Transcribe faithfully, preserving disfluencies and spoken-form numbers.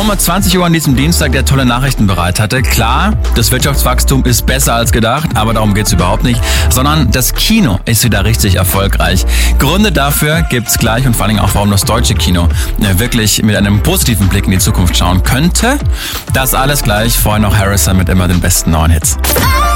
um zwanzig Uhr an diesem Dienstag, der tolle Nachrichten bereit hatte. Klar, das Wirtschaftswachstum ist besser als gedacht, aber darum geht's überhaupt nicht, sondern das Kino ist wieder richtig erfolgreich. Gründe dafür gibt's gleich und vor allen Dingen auch, warum das deutsche Kino wirklich mit einem positiven Blick in die Zukunft schauen könnte. Das alles gleich, vorher noch Harrison mit immer den besten neuen Hits.